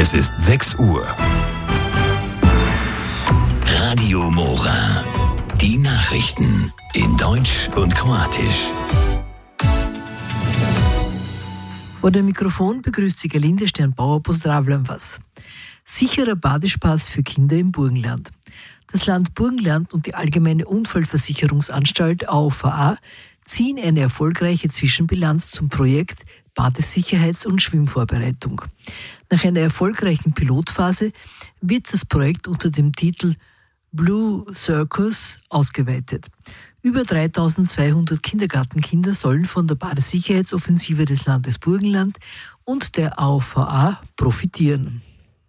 Es ist 6 Uhr. Radio Mora. Die Nachrichten in Deutsch und Kroatisch. Vor dem Mikrofon begrüßt Sie Gerlinde Stern-Bauer, pozdravljam vas. Sicherer Badespaß für Kinder im Burgenland. Das Land Burgenland und die Allgemeine Unfallversicherungsanstalt AOVA ziehen eine erfolgreiche Zwischenbilanz zum Projekt Badesicherheits- und Schwimmvorbereitung. Nach einer erfolgreichen Pilotphase wird das Projekt unter dem Titel Blue Circus ausgeweitet. Über 3200 Kindergartenkinder sollen von der Badesicherheitsoffensive des Landes Burgenland und der AOVA profitieren.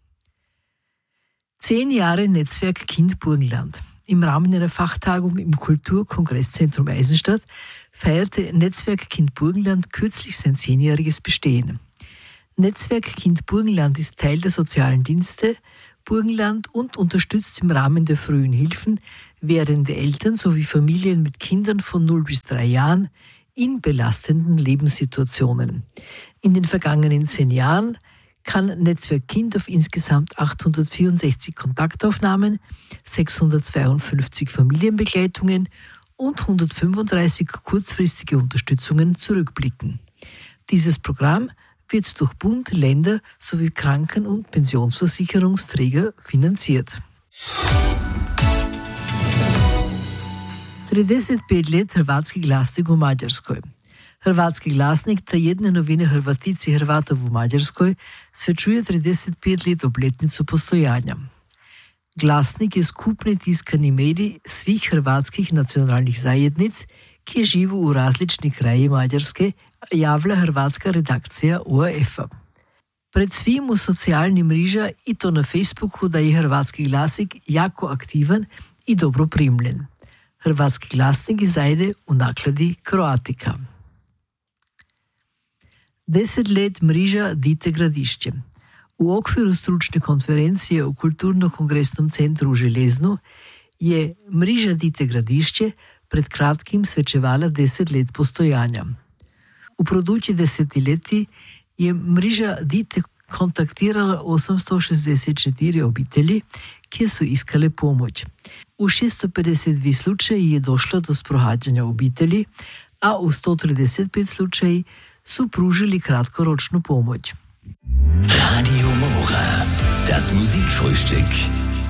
10 Jahre Netzwerk Kind Burgenland. Im Rahmen einer Fachtagung im Kulturkongresszentrum Eisenstadt feierte Netzwerk Kind Burgenland kürzlich sein 10-jähriges Bestehen. Netzwerk Kind Burgenland ist Teil der sozialen Dienste Burgenland und unterstützt im Rahmen der frühen Hilfen werdende Eltern sowie Familien mit Kindern von 0 bis 3 Jahren in belastenden Lebenssituationen. In den vergangenen 10 Jahren kann Netzwerk Kind auf insgesamt 864 Kontaktaufnahmen, 652 Familienbegleitungen und 135 kurzfristige Unterstützungen zurückblicken. Dieses Programm wird durch Bund, Länder sowie Kranken- und Pensionsversicherungsträger finanziert. 35 let Hrvatski glasnik u Mađarskoj. Hrvatski glasnik ta jedne novine Hrvatici Hrvatov u Mađarskoj svečuje 35 let obletnicu postojanja. Glasnik je skupni tiskani medij svih hrvatskih nacionalnih zajednic, ki živu u različni kraji Mađarske, javlja hrvatska redakcija ORF-a. Pred svim u socijalnim mreža i to na Facebooku da je Hrvatski glasnik jako aktivan i dobro primljen. Hrvatski glasnik izajde u nakladi Kroatika. 10 let mreža Dite Gradišće. U okviru stručne konferencije u Kulturno-kongresnom centru u Železnu je mreža Dite Gradišće pred kratkim svečevala 10 let postojanja. U produći desetleti je mreža Dite kontaktirala 864 obitelji, ki su iskale pomoć. U 652 slučaji je došlo do sprohađanja obitelji, a u 135 slučaji su pružili kratkoročnu pomoć. Radio Mora. Das Musikfrühstück.